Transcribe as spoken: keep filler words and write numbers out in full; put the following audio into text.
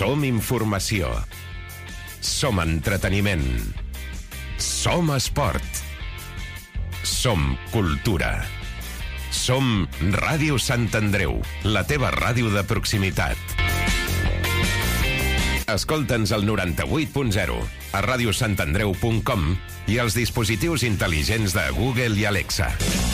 Som informació. Som entreteniment. Som esport. Som cultura. Som Ràdio Sant Andreu, la teva ràdio de proximitat. Escolta'ns al noranta-vuit punt zero, a radiosantandreu punt com i als dispositius intel·ligents de Google i Alexa.